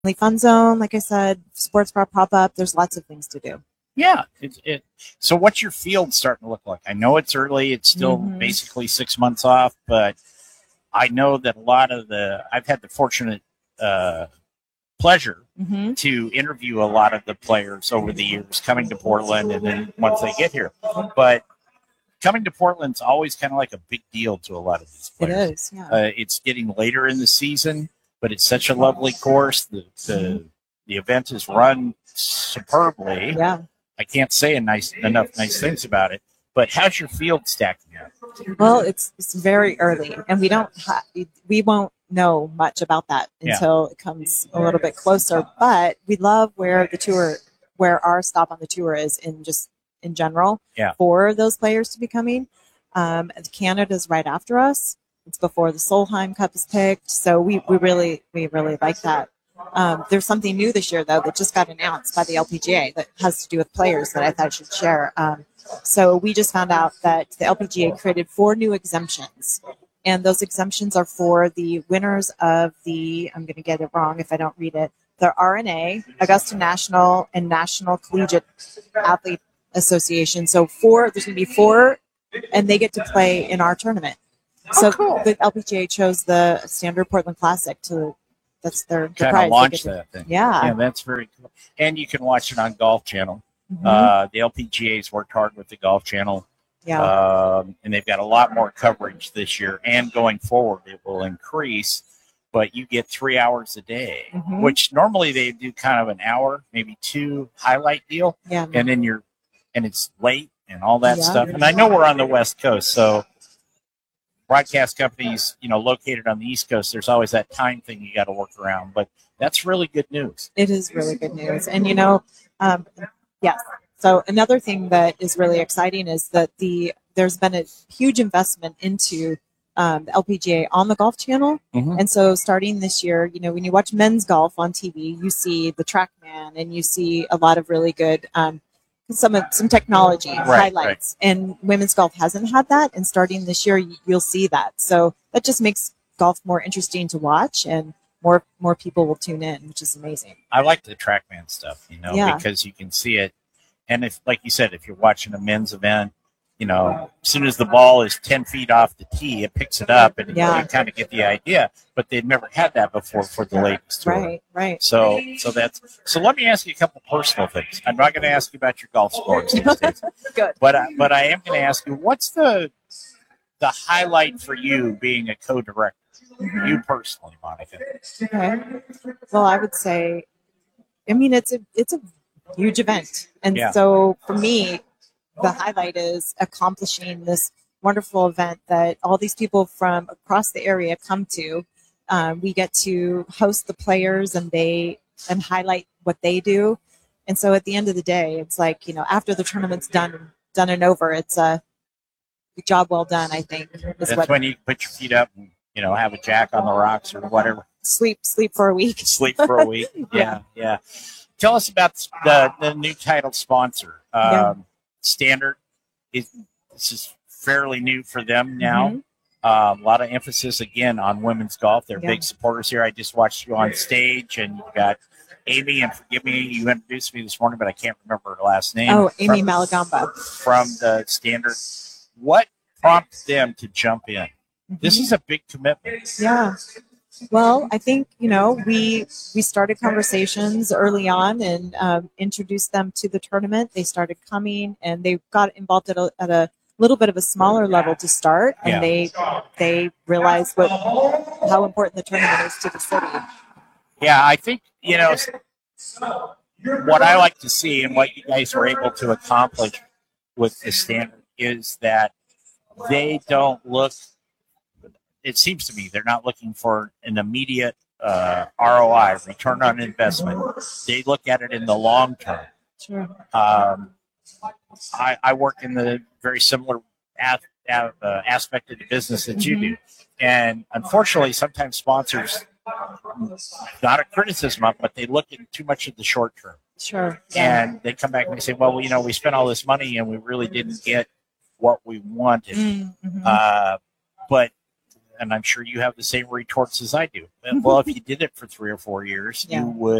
Fun Zone, like I said, sports bar pop up. There's lots of things to do. Yeah. So what's your field starting to look like? I know it's early. It's still basically 6 months off, but I know that I've had the fortunate pleasure to interview a lot of the players over the years coming to Portland and then once they get here. But coming to Portland's always kind of like a big deal to a lot of these players. It is, yeah. It's getting later in the season, but it's such a lovely course. The event is run superbly. Yeah. I can't say enough nice things about it. But how's your field stacking up? Well, it's very early, and we won't know much about that until it comes a little bit closer. But we love where our stop on the tour is in general for those players to be coming. Canada's right after us. It's before the Solheim Cup is picked, so we really like that. There's something new this year, though, that just got announced by the LPGA that has to do with players that I thought I should share. So we just found out that the LPGA created 4 new exemptions, and those exemptions are for the winners of I'm going to get it wrong if I don't read it, the RNA, Augusta National, and National Collegiate Athlete Association. So there's going to be 4, and they get to play in our tournament. So cool. The LPGA chose the Standard Portland Classic that's their kind of launch that thing. Yeah, that's very cool. And you can watch it on Golf Channel. The LPGA's worked hard with the Golf Channel. Yeah. And they've got a lot more coverage this year, and going forward it will increase. But you get 3 hours a day, which normally they do kind of an hour, maybe 2 highlight deal. Yeah. And then it's late and all that stuff. And I know we're on the West Coast, so broadcast companies, located on the East Coast, there's always that time thing you got to work around. But that's really good news. It is really good news. And, yes. So another thing that is really exciting is that there's been a huge investment into the LPGA on the Golf Channel. And so starting this year, when you watch men's golf on TV, you see the TrackMan and you see a lot of really good some technology highlights. Right. And women's golf hasn't had that. And starting this year, you'll see that. So that just makes golf more interesting to watch, and more people will tune in, which is amazing. I like the TrackMan stuff, because you can see it. And if, like you said, if you're watching a men's event, as soon as the ball is 10 feet off the tee, it picks it up, and you kind of get the idea. But they'd never had that before for the ladies tour. Right. So let me ask you a couple personal things. I'm not going to ask you about your golf scores these days. Good. But I am going to ask you, what's the highlight for you being a co-director? You personally, Monica. Okay. Well, I would say, it's a huge event, and so for me, the highlight is accomplishing this wonderful event that all these people from across the area come to. We get to host the players and highlight what they do. And so at the end of the day, it's like, after the tournament's done and over, it's a job well done, I think. That's when you put your feet up and, have a jack on the rocks or whatever. Sleep for a week. Sleep for a week. Yeah. Tell us about the new title sponsor. Standard. This is fairly new for them now. A lot of emphasis again on women's golf. They're big supporters here. I just watched you on stage, and you got Amy, and forgive me, you introduced me this morning, but I can't remember her last name. Oh, Amy Malagamba from the Standard. What prompted them to jump in? This is a big commitment. Yeah. Well, I think, we started conversations early on and introduced them to the tournament. They started coming, and they got involved at a little bit of a smaller level to start, and they realized how important the tournament is to the city. Yeah, I think, what I like to see and what you guys were able to accomplish with the Standard is that they don't look, it seems to me, they're not looking for an immediate ROI, return on investment. They look at it in the long term. Sure. I work in the very similar aspect of the business that you do. And unfortunately, sometimes sponsors, not a criticism of, but they look at too much of the short term. Sure. And they come back and they say, well, we spent all this money and we really didn't get what we wanted. But and I'm sure you have the same retorts as I do. Well, if you did it for 3 or 4 years, you would